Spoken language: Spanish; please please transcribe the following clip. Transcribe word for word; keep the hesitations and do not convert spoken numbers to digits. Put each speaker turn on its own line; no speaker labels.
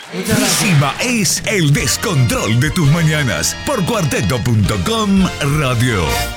Cima es el descontrol de tus mañanas por cuarteto punto com Radio.